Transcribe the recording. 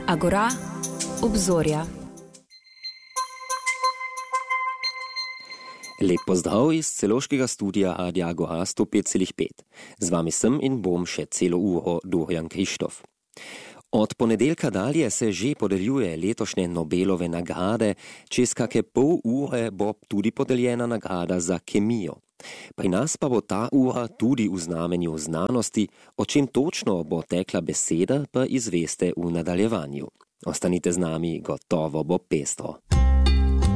Agora, obzorja. Lep pozdrav iz celoškega studija Radia Agora 105,5. Z vami sem in bom še celo uro Dorian Krištof. Od ponedeljka dalje se že podeljuje letošnje Nobelove nagrade, čez kake pol ure bo tudi podeljena nagrada za kemijo. Pri nas pa bo ta ura tudi v znamenju znanosti, o čem točno bo tekla beseda, pa izveste v nadaljevanju. Ostanite z nami, gotovo bo pestro.